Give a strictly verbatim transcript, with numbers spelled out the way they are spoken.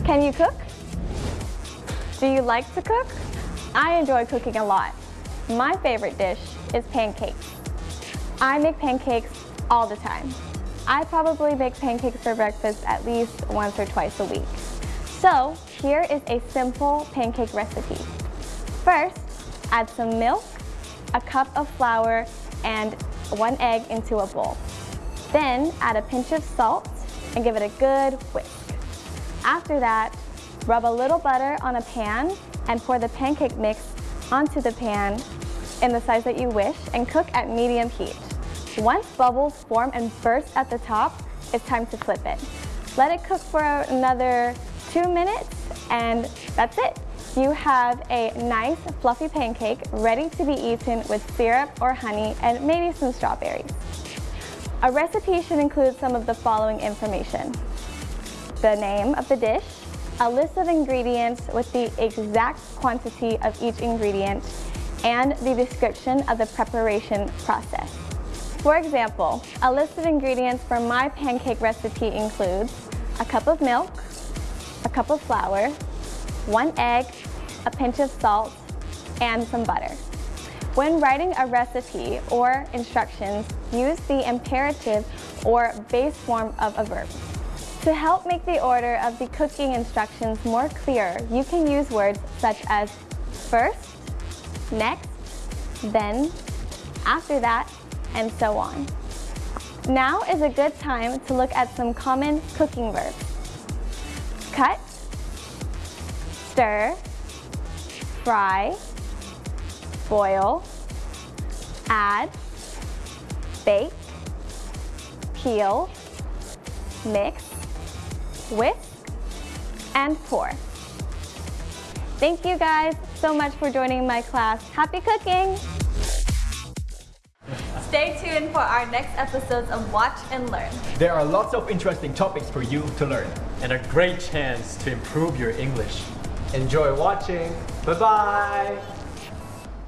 Can you cook? Do you like to cook? I enjoy cooking a lot. My favorite dish is pancakes. I make pancakes all the time. I probably make pancakes for breakfast at least once or twice a week. So here is a simple pancake recipe. First, add some milk, a cup of flour, and one egg into a bowl. Then add a pinch of salt and give it a good whisk. After that, rub a little butter on a pan and pour the pancake mix onto the pan in the size that you wish and cook at medium heat. Once bubbles form and burst at the top, it's time to flip it. Let it cook for another two minutes and that's it. You have a nice fluffy pancake ready to be eaten with syrup or honey and maybe some strawberries. A recipe should include some of the following information: the name of the dish, a list of ingredients with the exact quantity of each ingredient, and the description of the preparation process. For example, a list of ingredients for my pancake recipe includes a cup of milk, a cup of flour, one egg, a pinch of salt, and some butter. When writing a recipe or instructions, use the imperative or base form of a verb. To help make the order of the cooking instructions more clear, you can use words such as first, next, then, after that, and so on. Now is a good time to look at some common cooking verbs. Cut, stir, fry, boil, add, bake, peel, mix, whisk, and pour. Thank you guys so much for joining my class. Happy cooking! Stay tuned for our next episodes of Watch and Learn. There are lots of interesting topics for you to learn. And a great chance to improve your English. Enjoy watching. Bye-bye!